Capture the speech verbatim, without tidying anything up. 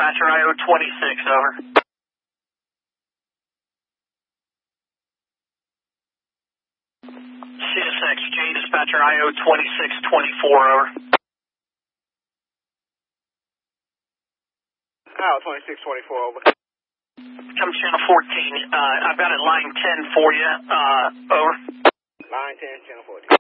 dispatcher, I O twenty-six, over. C S X J dispatcher, I O twenty-six twenty-four, over. I O twenty-six twenty-four, over. Come channel fourteen, uh, I've got it line ten for you, uh, over. Line ten, channel fourteen.